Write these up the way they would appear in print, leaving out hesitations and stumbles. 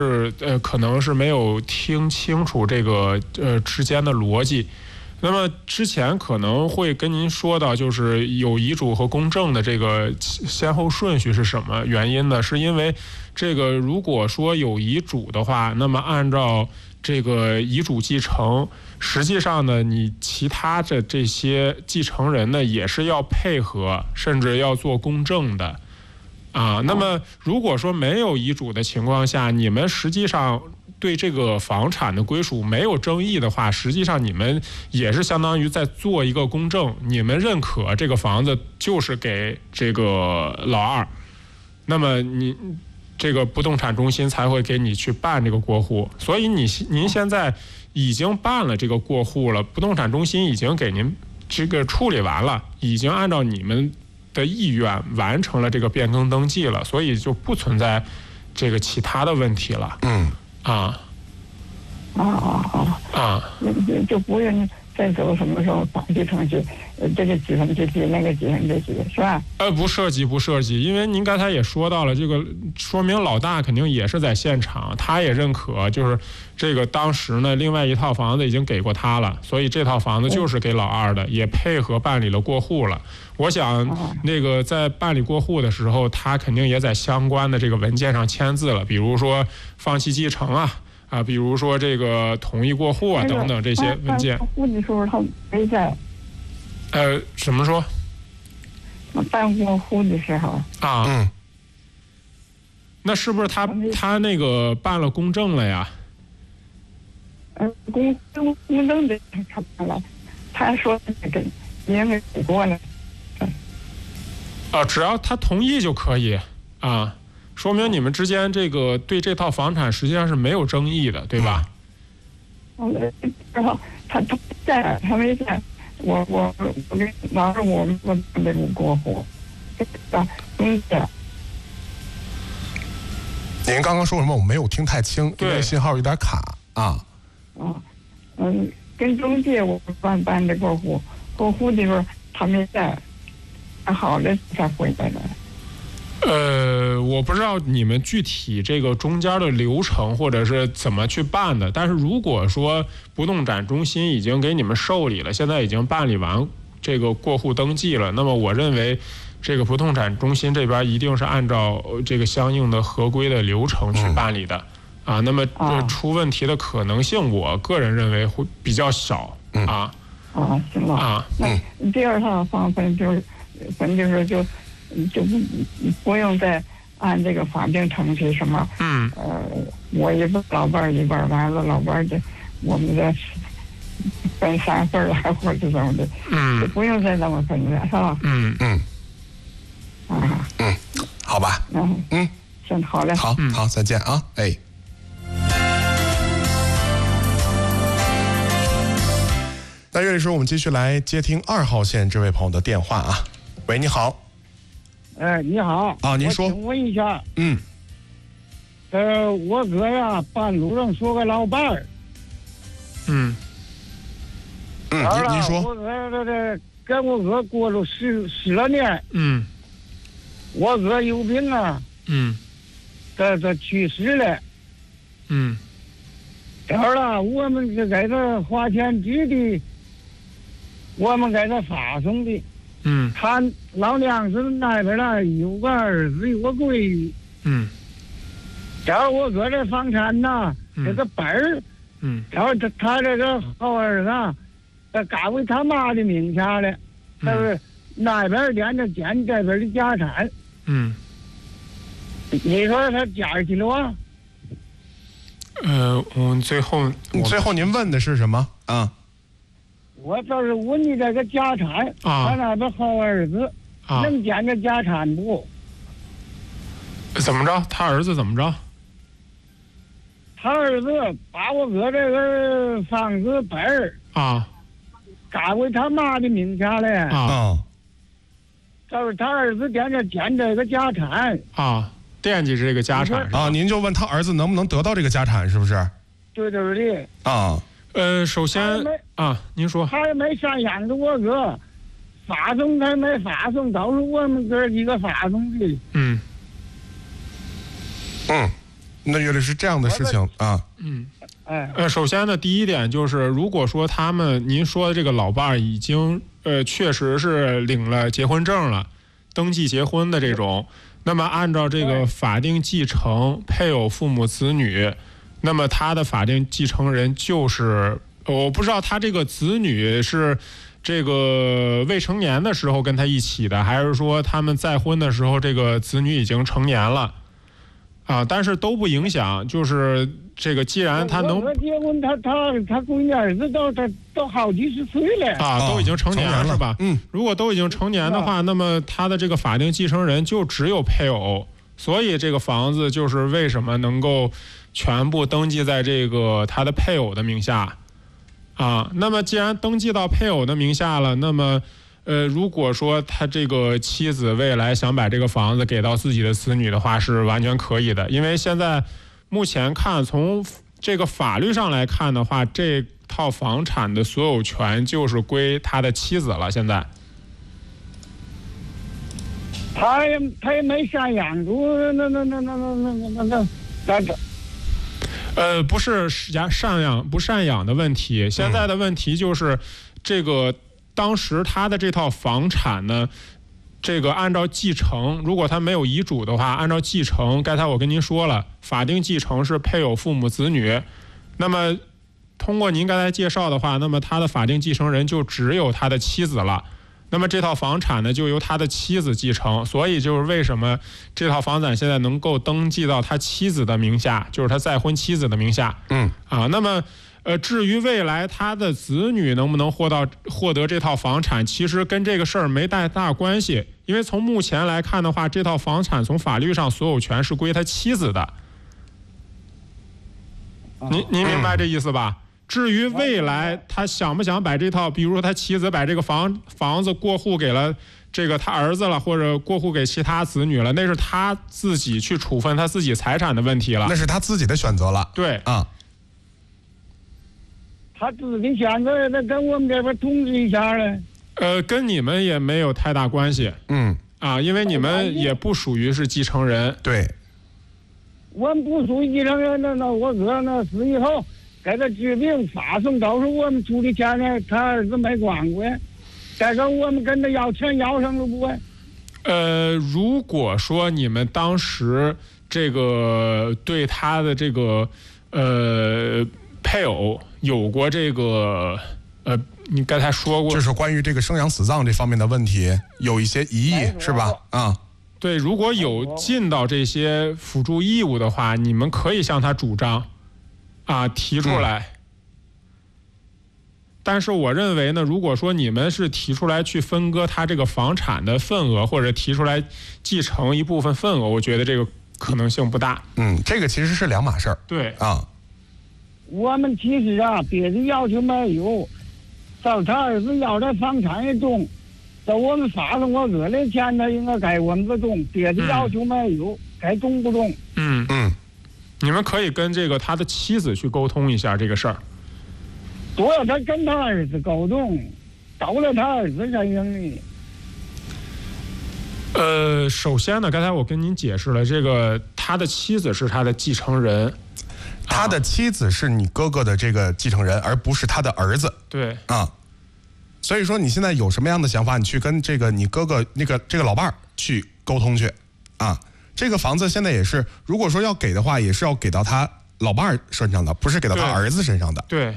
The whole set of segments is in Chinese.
可能是没有听清楚这个之间的逻辑。那么之前可能会跟您说到，就是有遗嘱和公证的这个先后顺序是什么原因呢？是因为这个如果说有遗嘱的话，那么按照这个遗嘱继承，实际上呢，你其他的这些继承人呢，也是要配合，甚至要做公证的。那么如果说没有遗嘱的情况下，你们实际上对这个房产的归属没有争议的话，实际上你们也是相当于在做一个公证，你们认可这个房子就是给这个老二，那么你这个不动产中心才会给你去办这个过户。所以您现在已经办了这个过户了，不动产中心已经给您这个处理完了，已经按照你们的意愿完成了这个变更登记了，所以就不存在这个其他的问题了。 就不用再走什么时候法律程序，这个几分之几，那个几分之几，是吧？ 不涉及，因为您刚才也说到了，这个说明老大肯定也是在现场，他也认可，就是这个当时呢，另外一套房子已经给过他了，所以这套房子就是给老二的，也配合办理了过户了。我想那个在办理过户的时候，他肯定也在相关的这个文件上签字了，比如说放弃继承比如说这个同意过户等等这些文件。 办户的时候他没在。 什么说？ 办过户的时候。 那是不是他那个办了公证了呀？ 公证的他办了，他说给因为给过了。 只要他同意就可以说明你们之间这个对这套房产实际上是没有争议的，对吧？ 然后他没在，我跟老师我那个过户， 您刚刚说什么？我没有听太清，因为信号有点卡跟中介我办的过户的时候他没在，好了才回来的。 我不知道你们具体这个中间的流程或者是怎么去办的，但是如果说不动产中心已经给你们受理了，现在已经办理完这个过户登记了，那么我认为这个不动产中心这边一定是按照这个相应的合规的流程去办理的那么出问题的可能性，我个人认为会比较少行了那第二套房分就是就不用再按这个法定程序什么我一半老伴一半，完了老伴的我们的分3份了或者怎么的就不用再那么分了，是吧？ 好吧行，好嘞， 好，再见那这里时候我们继续来接听2号线这位朋友的电话喂，你好。 你好您说。 我请问一下我哥呀办路上说个老伴儿您说。 我哥跟我哥过了十来年我哥有病他去世了当然我们是给他花钱支的，我们给他发送的他老娘子那边有个儿子有个闺女然后我哥这房产这个本儿然后他这个好儿子他改为他妈的名下了他是那边连着捡这边的家产你说他家去了最后您问的是什么我就是问你这个家产他那边好儿子能捡这家产不？ 怎么着？他儿子怎么着？ 他儿子把我哥这个房子本儿改为他妈的名下了就是他儿子捡这个家产惦记这个家产您就问他儿子能不能得到这个家产，是不是？ 对对首先您说。 他也没赡养着我哥，发送他没发送，都是我们哥几个发送的。 那原来是这样的事情啊。 首先呢，第一点就是，如果说您说的这个老伴儿已经确实是领了结婚证了，登记结婚的这种，那么按照这个法定继承配偶、父母、子女，那么他的法定继承人就是，我不知道他这个子女是这个未成年的时候跟他一起的，还是说他们再婚的时候这个子女已经成年了。但是都不影响，就是这个，既然他能结婚，他闺女儿子都好几十岁了都已经成年了是吧？如果都已经成年的话，那么他的这个法定继承人就只有配偶，所以这个房子就是为什么能够全部登记在这个他的配偶的名下那么既然登记到配偶的名下了，那么如果说他这个妻子未来想把这个房子给到自己的子女的话，是完全可以的。因为现在目前看，从这个法律上来看的话，这套房产的所有权就是归他的妻子了。现在他也没赡养住不是赡养不赡养的问题，现在的问题就是这个。当时他的这套房产呢，这个按照继承，如果他没有遗嘱的话，按照继承，刚才我跟您说了，法定继承是配偶、父母、子女。那么通过您刚才介绍的话，那么他的法定继承人就只有他的妻子了。那么这套房产呢，就由他的妻子继承。所以就是为什么这套房产现在能够登记到他妻子的名下，就是他再婚妻子的名下。那么。至于未来他的子女能不能获得这套房产，其实跟这个事儿没太大关系。因为从目前来看的话，这套房产从法律上所有权是归他妻子的。您明白这意思吧？至于未来他想不想把这套，比如说他妻子把这个房子过户给了这个他儿子了，或者过户给其他子女了，那是他自己去处分他自己财产的问题了。 那是他自己的选择了。 对他自己选择的，跟我们这边通知一下嘞。 跟你们也没有太大关系。因为你们也不属于是继承人。 对。 我们不属于继承人，那我哥那死以后，给他治病发送，都是我们出的钱呢，他儿子没管过。再说我们跟他要钱要上了不？ 如果说你们当时这个对他的这个配偶有过这个你刚才说过， 就是关于这个生养死葬这方面的问题有一些疑义，是吧？ 对，如果有尽到这些辅助义务的话，你们可以向他主张提出来。但是我认为呢，如果说你们是提出来去分割他这个房产的份额，或者提出来继承一部分份额，我觉得这个可能性不大。 这个其实是两码事儿。 对我们其实别的要求没有，到他儿子要的房产也中，到我们发了我哥的钱，他应该该我们个中，别的要求没有，该中不中？ 你们可以跟这个他的妻子去沟通一下这个事儿。 对，他跟他儿子沟通，到了他儿子身上里。 首先呢，刚才我跟您解释了，这个他的妻子是他的继承人。 他的妻子是你哥哥的这个继承人，而不是他的儿子。 对所以说你现在有什么样的想法，你去跟这个你哥哥这个老伴儿去沟通去这个房子现在也是，如果说要给的话，也是要给到他老伴儿身上的，不是给到他儿子身上的。 对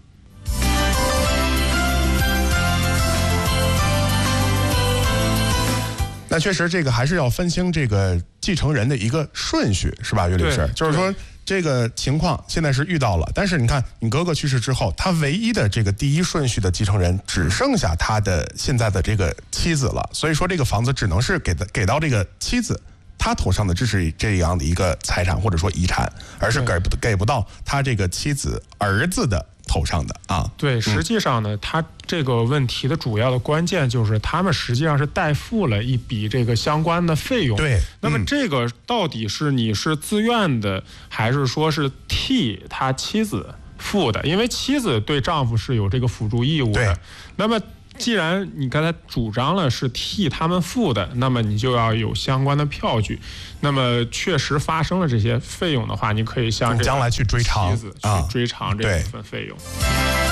那确实这个还是要分清这个继承人的一个顺序，是吧，岳律师？就是说这个情况现在是遇到了，但是你看你哥哥去世之后，他唯一的这个第一顺序的继承人只剩下他的现在的这个妻子了，所以说这个房子只能是给到这个妻子他头上的这样的一个财产或者说遗产，而是给不到他这个妻子儿子的头上的对，实际上呢，他这个问题的主要的关键就是他们实际上是代付了一笔这个相关的费用。 对， 那么这个到底是你是自愿的，还是说是替他妻子付的？因为妻子对丈夫是有这个辅助义务的。那么既然你刚才主张了是替他们付的，那么你就要有相关的票据。那么确实发生了这些费用的话，你可以向将来去追偿妻子去追偿这部分费用。